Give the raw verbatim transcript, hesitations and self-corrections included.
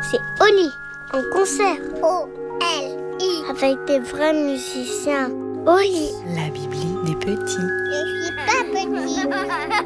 c'est Oli, en concert. O L I. Avec des vrais musiciens. Oli. La Bibli des petits. Je suis pas petit.